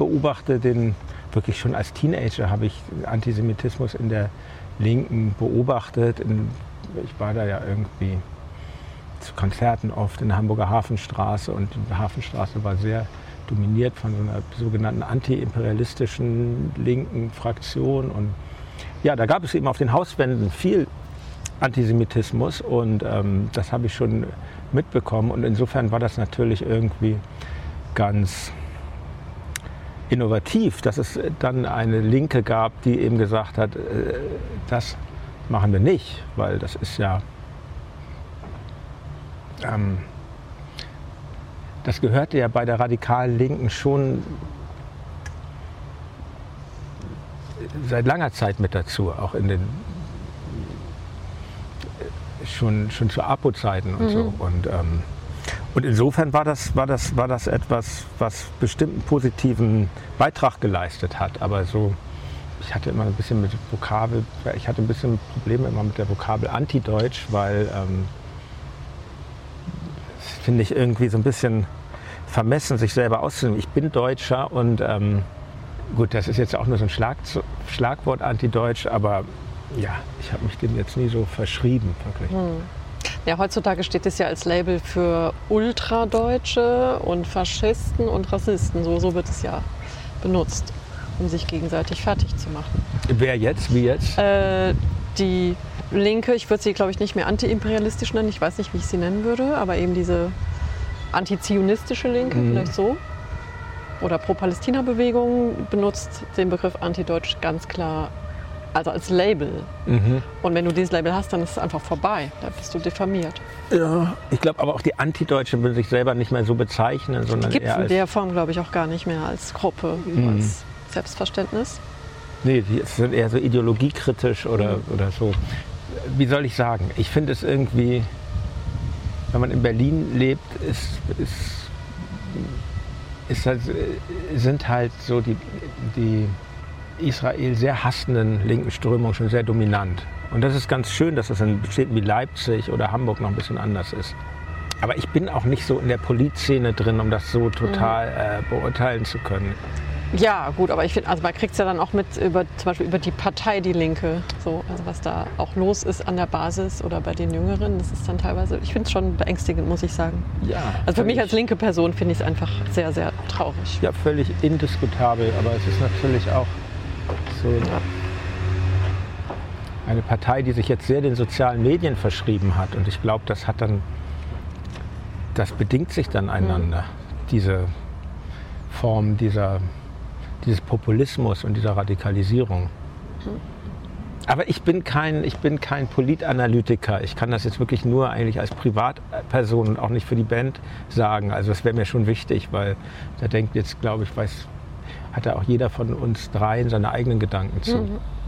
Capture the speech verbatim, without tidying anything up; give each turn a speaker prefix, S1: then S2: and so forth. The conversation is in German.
S1: beobachte den, wirklich schon als Teenager habe ich Antisemitismus in der Linken beobachtet. In, ich war da ja irgendwie zu Konzerten oft in der Hamburger Hafenstraße und die Hafenstraße war sehr dominiert von so einer sogenannten antiimperialistischen linken Fraktion. Und ja, da gab es eben auf den Hauswänden viel Antisemitismus und ähm, das habe ich schon mitbekommen. Und insofern war das natürlich irgendwie ganz innovativ, dass es dann eine Linke gab, die eben gesagt hat, äh, das machen wir nicht, weil das ist ja, ähm, das gehörte ja bei der radikalen Linken schon seit langer Zeit mit dazu, auch in den schon, schon zu Apo-Zeiten und mhm. so. Und, ähm, und insofern war das, war, das, war das etwas, was bestimmt einen positiven Beitrag geleistet hat. Aber so, ich hatte immer ein bisschen mit Vokabel, ich hatte ein bisschen Probleme immer mit der Vokabel Antideutsch, weil ähm, das finde ich irgendwie so ein bisschen vermessen, sich selber auszunehmen. Ich bin Deutscher und ähm, gut, das ist jetzt auch nur so ein Schlag, Schlagwort Antideutsch, aber ja, ich habe mich dem jetzt nie so verschrieben, wirklich.
S2: Hm. Ja, heutzutage steht es ja als Label für Ultradeutsche und Faschisten und Rassisten. So, so wird es ja benutzt, um sich gegenseitig fertig zu machen.
S1: Wer jetzt? Wie jetzt?
S2: Äh, die Linke, ich würde sie, glaube ich, nicht mehr antiimperialistisch nennen. Ich weiß nicht, wie ich sie nennen würde, aber eben diese antizionistische Linke, mhm. vielleicht so. Oder Pro-Palästina-Bewegung benutzt den Begriff Antideutsch ganz klar, also als Label. Mhm. Und wenn du dieses Label hast, dann ist es einfach vorbei. Da bist du diffamiert.
S1: Ja, ich glaube aber auch die Antideutsche will sich selber nicht mehr so bezeichnen, sondern
S2: gibt
S1: eher
S2: es in
S1: als
S2: der Form, glaube ich, auch gar nicht mehr als Gruppe, mhm. als Selbstverständnis.
S1: Nee, die sind eher so ideologiekritisch oder, mhm. oder so. Wie soll ich sagen? Ich finde es irgendwie, wenn man in Berlin lebt, ist, ist, ist halt, sind halt so die, die Israel sehr hassenden linken Strömungen schon sehr dominant. Und das ist ganz schön, dass das in Städten wie Leipzig oder Hamburg noch ein bisschen anders ist. Aber ich bin auch nicht so in der Politszene drin, um das so total äh, beurteilen zu können.
S2: Ja, gut, aber ich finde, also man kriegt es ja dann auch mit über zum Beispiel über die Partei Die Linke, so, also was da auch los ist an der Basis oder bei den Jüngeren, das ist dann teilweise, ich finde es schon beängstigend, muss ich sagen.
S1: Ja,
S2: also für mich als linke Person finde ich es einfach sehr, sehr traurig.
S1: Ja, völlig indiskutabel, aber es ist natürlich auch so eine Partei, die sich jetzt sehr den sozialen Medien verschrieben hat. Und ich glaube, das hat dann, das bedingt sich dann einander, mhm. diese Form dieser, dieses Populismus und dieser Radikalisierung. Mhm. Aber ich bin kein, ich bin kein Politanalytiker. Ich kann das jetzt wirklich nur eigentlich als Privatperson und auch nicht für die Band sagen. Also das wäre mir schon wichtig, weil da denkt jetzt, glaube ich, weiß, hat ja auch jeder von uns dreien seine eigenen Gedanken zu. Mhm.